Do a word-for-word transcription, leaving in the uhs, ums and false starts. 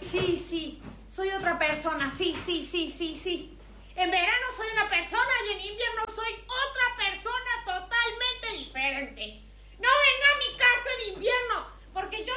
Sí, sí, soy otra persona, sí, sí, sí, sí, sí. En verano soy una persona y en invierno soy otra persona totalmente diferente. No venga a mi casa en invierno, porque yo